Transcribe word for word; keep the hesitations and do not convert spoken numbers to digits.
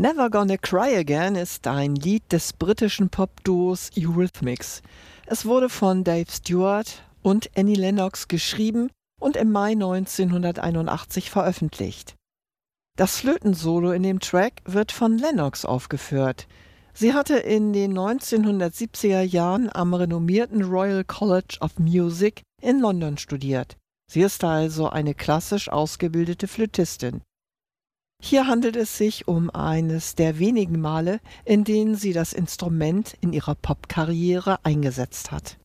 Never Gonna Cry Again ist ein Lied des britischen Popduos Eurythmics. Es wurde von Dave Stewart und Annie Lennox geschrieben und im Mai neunzehnhunderteinundachtzig veröffentlicht. Das Flötensolo in dem Track wird von Lennox aufgeführt. Sie hatte in den neunzehnhundertsiebziger Jahren am renommierten Royal College of Music in London studiert. Sie ist also eine klassisch ausgebildete Flötistin. Hier handelt es sich um eines der wenigen Male, in denen sie das Instrument in ihrer Popkarriere eingesetzt hat.